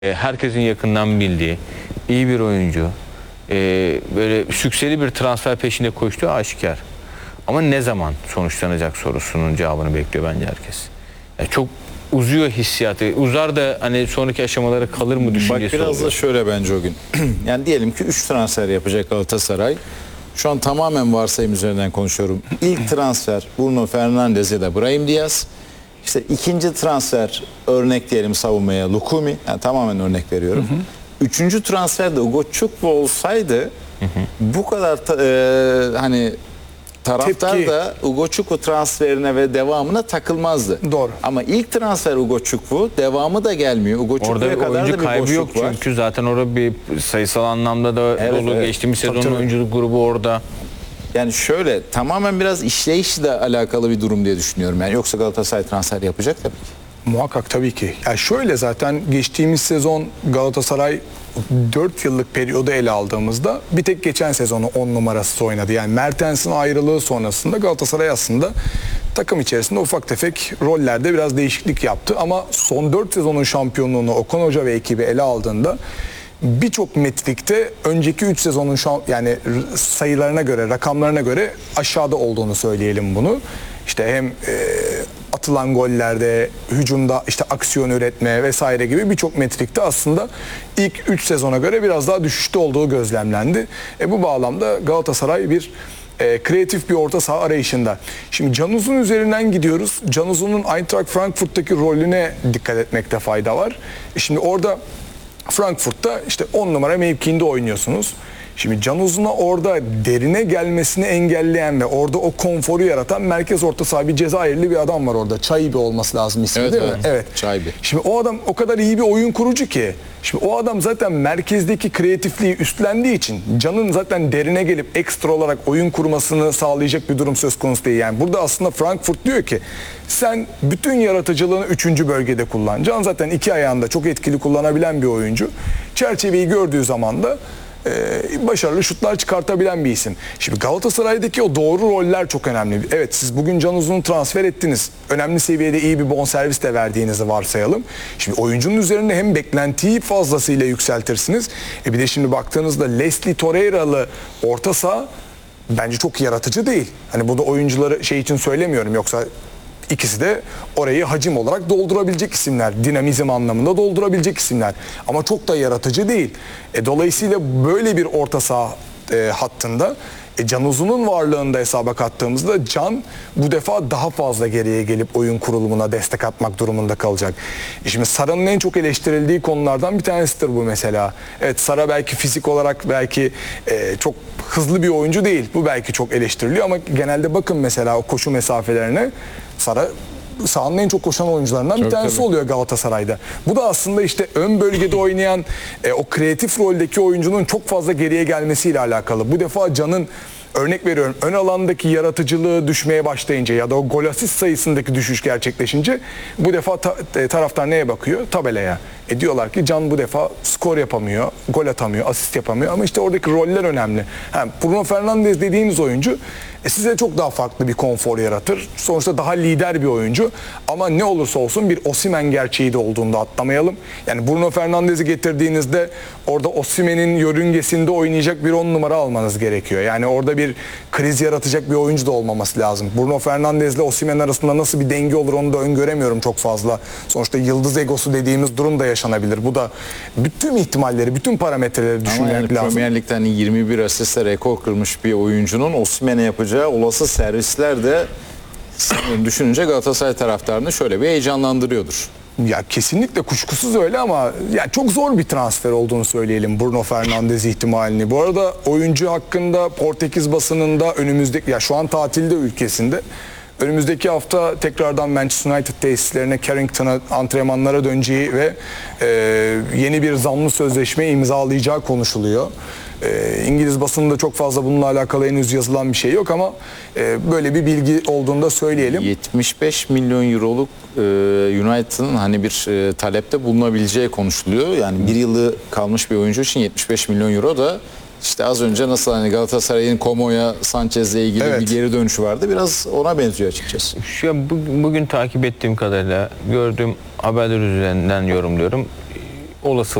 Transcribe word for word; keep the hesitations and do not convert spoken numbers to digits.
herkesin yakından bildiği iyi bir oyuncu, böyle sükseli bir transfer peşinde koştuğu aşikar. Ama ne zaman sonuçlanacak sorusunun cevabını bekliyor bence herkes. Yani çok uzuyor hissiyatı. Uzar da hani sonraki aşamalara kalır mı düşüncesi Bak biraz oluyor. da şöyle bence o gün. Yani diyelim ki üç transfer yapacak Galatasaray. Şu an tamamen varsayım üzerinden konuşuyorum. İlk transfer Bruno Fernandes ya da Brahim Diaz. İşte ikinci transfer örnek diyelim savunmaya Lukumi. Yani tamamen örnek veriyorum. Hı hı. Üçüncü transfer de Ugo Çukwu olsaydı hı hı. bu kadar e, hani taraftar Tepki. da Ugo Çukwu transferine ve devamına takılmazdı. Doğru. Ama ilk transfer Ugo Çukwu, devamı da gelmiyor. Ugo Çukwu orada kadar oyuncu da bir kaybı yok boşluk var. çünkü zaten orada bir sayısal anlamda da Evet, dolu. evet. Geçtiğimiz Tabii, sezonun tabii. oyunculuk grubu orada. Yani şöyle tamamen biraz işleyişle alakalı bir durum diye düşünüyorum. Yani yoksa Galatasaray transfer yapacak tabii ki. Muhakkak tabii ki. Yani şöyle zaten geçtiğimiz sezon Galatasaray dört yıllık periyodu ele aldığımızda bir tek geçen sezonu on numarası oynadı. Yani Mertens'in ayrılığı sonrasında Galatasaray aslında takım içerisinde ufak tefek rollerde biraz değişiklik yaptı. Ama son dört sezonun şampiyonluğunu Okan Hoca ve ekibi ele aldığında birçok metrikte önceki üç sezonun şamp- yani sayılarına göre, rakamlarına göre aşağıda olduğunu söyleyelim bunu. İşte hem e, atılan gollerde, hücumda işte aksiyon üretme vesaire gibi birçok metrikte aslında ilk üç sezona göre biraz daha düşüşte olduğu gözlemlendi. E, bu bağlamda Galatasaray bir e, kreatif bir orta saha arayışında. Şimdi Can Uzun üzerinden gidiyoruz. Can Uzun'un Eintracht Frankfurt'taki rolüne dikkat etmekte fayda var. E, şimdi orada Frankfurt'ta işte on numara mevkiinde oynuyorsunuz. Şimdi Can Uzun'a orada derine gelmesini engelleyen ve orada o konforu yaratan merkez orta saha bir Cezayirli bir adam var orada. Çaybi olması lazım ismi Evet, değil evet. mi? Evet. Çaybi. Şimdi o adam o kadar iyi bir oyun kurucu ki. Şimdi o adam zaten merkezdeki kreatifliği üstlendiği için Can'ın zaten derine gelip ekstra olarak oyun kurmasını sağlayacak bir durum söz konusu değil. Yani burada aslında Frankfurt diyor ki sen bütün yaratıcılığını üçüncü bölgede kullan. Can zaten iki ayağında çok etkili kullanabilen bir oyuncu. Çerçeveyi gördüğü zaman da Ee, başarılı şutlar çıkartabilen bir isim. Şimdi Galatasaray'daki o doğru roller çok önemli. Evet, siz bugün Can Uzun'u transfer ettiniz. Önemli seviyede iyi bir bonservis de verdiğinizi varsayalım. Şimdi oyuncunun üzerinde hem beklentiyi fazlasıyla yükseltirsiniz. E bir de şimdi baktığınızda Leslie Torreira'lı orta saha bence çok yaratıcı değil. Hani burada oyuncuları şey için söylemiyorum, yoksa İkisi de orayı hacim olarak doldurabilecek isimler. Dinamizm anlamında doldurabilecek isimler. Ama çok da yaratıcı değil. E, dolayısıyla böyle bir orta saha e, hattında e, Can Uzun'un varlığını da hesaba kattığımızda Can bu defa daha fazla geriye gelip oyun kurulumuna destek atmak durumunda kalacak. E, şimdi Sara'nın en çok eleştirildiği konulardan bir tanesidir bu mesela. Evet, Sara belki fizik olarak belki e, çok hızlı bir oyuncu değil. Bu belki çok eleştiriliyor ama genelde bakın mesela o koşu mesafelerine. Sara sahanın en çok koşan oyuncularından Çok bir tanesi tabii. oluyor Galatasaray'da. Bu da aslında işte ön bölgede oynayan e, o kreatif roldeki oyuncunun çok fazla geriye gelmesiyle alakalı. Bu defa Can'ın, örnek veriyorum, ön alandaki yaratıcılığı düşmeye başlayınca ya da o gol asist sayısındaki düşüş gerçekleşince bu defa ta, e, taraftar neye bakıyor? Tabelaya. E diyorlar ki Can bu defa skor yapamıyor, gol atamıyor, asist yapamıyor ama işte oradaki roller önemli. Yani Bruno Fernandes dediğiniz oyuncu e, size çok daha farklı bir konfor yaratır. Sonuçta daha lider bir oyuncu ama ne olursa olsun bir Osimhen gerçeği de olduğunu da atlamayalım. Yani Bruno Fernandes'i getirdiğinizde orada Osimhen'in yörüngesinde oynayacak bir on numara almanız gerekiyor. Yani orada bir kriz yaratacak bir oyuncu da olmaması lazım. Bruno Fernandes ile Osimhen arasında nasıl bir denge olur onu da öngöremiyorum çok fazla. Sonuçta yıldız egosu dediğimiz durum da yaşanabilir. Bu da bütün ihtimalleri, bütün parametreleri düşünmek Ama yani lazım. Premier Lig'den hani yirmi bir asiste rekor kırmış bir oyuncunun Osimhen'e yapacağı olası servisler de düşününce Galatasaray taraftarını şöyle bir heyecanlandırıyordur. Ya kesinlikle kuşkusuz öyle ama ya çok zor bir transfer olduğunu söyleyelim Bruno Fernandes ihtimalini. Bu arada oyuncu hakkında Portekiz basınında önümüzdeki, ya şu an tatilde ülkesinde, önümüzdeki hafta tekrardan Manchester United tesislerine, Carrington'a antrenmanlara döneceği ve e, yeni bir zamlı sözleşme imzalayacağı konuşuluyor. E, İngiliz basınında çok fazla bununla alakalı henüz yazılan bir şey yok ama e, böyle bir bilgi olduğunu da söyleyelim. yetmiş beş milyon euroluk e, United'ın hani bir e, talepte bulunabileceği konuşuluyor. Yani bir yılı kalmış bir oyuncu için yetmiş beş milyon euro da işte az önce nasıl hani Galatasaray'ın Como'ya Sanchez'le ilgili Evet. bir geri dönüşü vardı. Biraz ona benziyor açıkçası. Şu an bugün, bugün takip ettiğim kadarıyla gördüğüm haberler üzerinden yorumluyorum. olası